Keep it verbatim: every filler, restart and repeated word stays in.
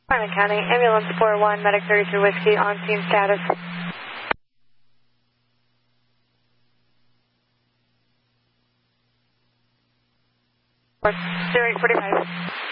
Harlan County, ambulance four one, medic thirty-three Whiskey, on scene status. zero eight forty-five.